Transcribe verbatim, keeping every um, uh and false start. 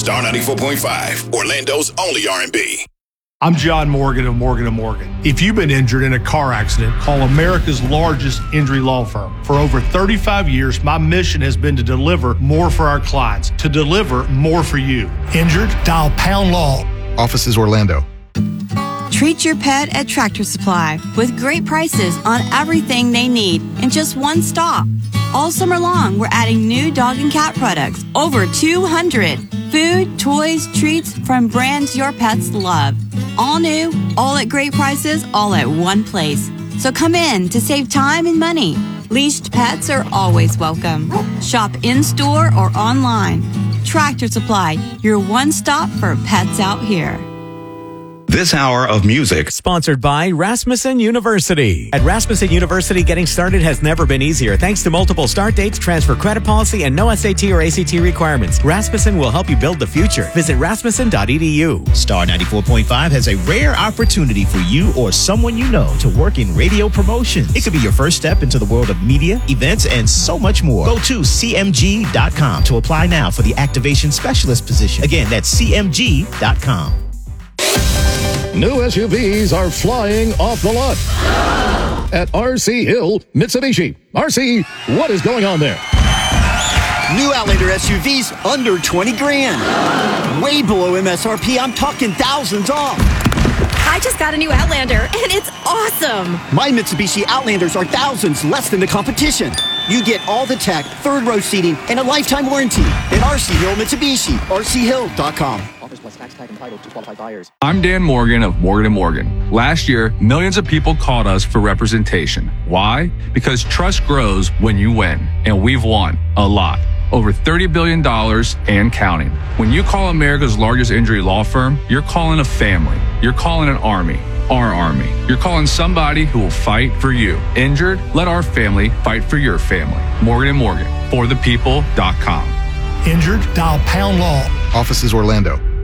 Star ninety-four point five, Orlando's only R and B. I'm John Morgan of Morgan and Morgan. If you've been injured in a car accident, call America's largest injury law firm. For over thirty-five years, my mission has been to deliver more for our clients, to deliver more for you. Injured? Dial Pound Law. Offices Orlando. Treat your pet at Tractor Supply with great prices on everything they need in just one stop. All summer long, we're adding new dog and cat products, over two hundred. Food, toys, treats from brands your pets love. All new, all at great prices, all at one place. So come in to save time and money. Leashed pets are always welcome. Shop in-store or online. Tractor Supply, your one stop for pets out here. This hour of music sponsored by Rasmussen University. At Rasmussen University, getting started has never been easier thanks to multiple start dates, transfer credit policy, and no S A T or A C T requirements. Rasmussen will help you build the future. Visit rasmussen dot e d u. Star ninety-four point five has a rare opportunity for you or someone you know to work in radio promotion. It could be your first step into the world of media, events, and so much more. Go to c m g dot com to apply now for the activation specialist position. Again, that's c m g dot com. New S U Vs are flying off the lot at R C Hill Mitsubishi. R C, what is going on there? New Outlander S U Vs under twenty grand. Way below M S R P. I'm talking thousands off. I just got a new Outlander, and it's awesome. My Mitsubishi Outlanders are thousands less than the competition. You get all the tech, third row seating, and a lifetime warranty. At R C Hill Mitsubishi, r c hill dot com. Offers plus tax tag entitled to qualified buyers. I'm Dan Morgan of Morgan and Morgan. Last year, millions of people called us for representation. Why? Because trust grows when you win, and we've won a lot. Over thirty billion dollars and counting. When you call America's largest injury law firm, you're calling a family. You're calling an army. Our army. You're calling somebody who will fight for you. Injured? Let our family fight for your family. Morgan and Morgan. For the people dot com. Injured? Dial Pound Law. Offices Orlando.